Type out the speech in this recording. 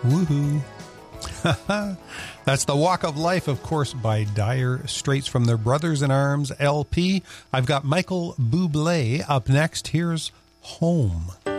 Woohoo. That's The Walk of Life, of course, by Dire Straits from their Brothers in Arms LP. I've got Michael Bublé up next. Here's Home.